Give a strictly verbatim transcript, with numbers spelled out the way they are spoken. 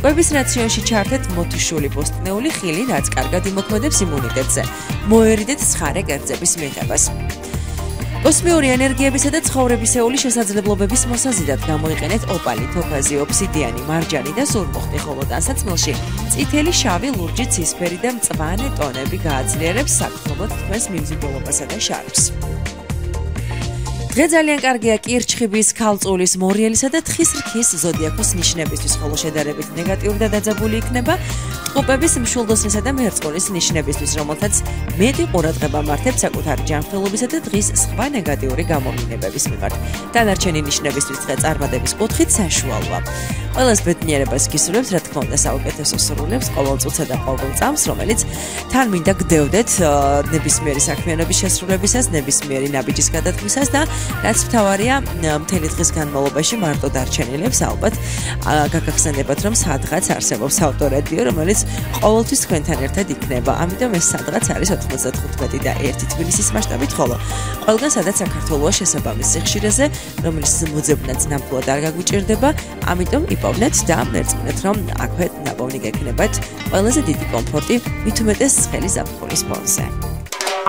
კვების რაციონში ჩართეთ მოთიშული ბოსტნეული ხილი, რაც კარგად იმოქმედებს იმუნიტეტზე. მოერიდეთ ცხარე კერძების მიღებას. კოსმიური ენერგიებისა და ცხოვრებისეული შესაძლებლობების მოსაზიდად გამოიყენეთ ოპალი, თოფაზი, ობსიდიანი, მარჯანი და სურმუხტი, ხოლო დასაცმელში წითელი, შავი, ლურჯი, ცისფერი და მწვანე ტონები გააძლიერებს საფრთხობოდ თქვენს მიმზიდველობასა და შარფს. დღე ძალიან კარგია კირჩხიბის, ქალწულის, მორიელისა და თხის რქის ზოდიაქოს ნიშნებისთვის, ხოლო შედარებით ნეგატიური და დაძაბული იქნება ტყუპების, მშვილდოსნისა და მერწყულის ნიშნებისთვის, რომელთაც მეტი ყურადღება მართებს საკუთარი ჯანმრთელობისა და დღის სხვა ნეგატიური გამოვლინებების მიმართ. დანარჩენი ნიშნებისთვის დღე წარმატების კუთხით საშუალოა. ყველას ბედნიერებას გისურვებთ, რა თქმა უნდა, საუკეთესო სრულებს ყოველ წუთსა და ყოველ წამს, რომელიც თან მინდა გდევდეთ ნებისმიერი საქმიანობის შესრულებისას, ნებისმიერი ნაბიჯის გადადგმისას და რაც მთავარია, მთელი დღის განმავლობაში მარტო დარჩენილებს ალბათ გაგახსენებათ, რომ სადღაც არსებობს ავტორადიო, რომელიც ყოველთვის თქვენთან ერთად იქნება. ამიტომ ეს სადღაც არის ოთხმოცდათხუთმეტი და ერთი თბილისის მასშტაბით, ხოლო ყველგან სადაც საქართველოა შესაბამის სიხშირეზე, რომელიც მოძებნაც ნამდვილად არ გაგვიჭირდება, ამიტომ იპოვნეთ და მერწმუნეთ, რომ აქვე ნაპოვნი გექნებათ ყველაზე დიდი კომფორტი, მით უმეტეს ცხელი ზაფხულის ფონზე.